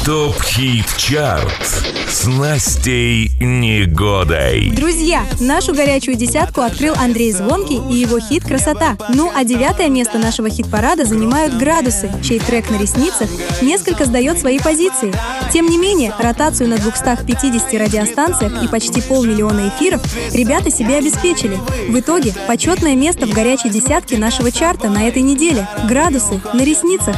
ТОП-ХИТ ЧАРТ с Настей Негодой. Друзья, нашу горячую десятку открыл Андрей Звонкий и его хит «Красота». Ну а 9-е место нашего хит-парада занимают «Градусы», чей трек «На ресницах» несколько сдает свои позиции. Тем не менее, ротацию на 250 радиостанциях и почти 500 000 эфиров ребята себе обеспечили. В итоге, почетное место в горячей десятке нашего чарта на этой неделе. «Градусы» на ресницах.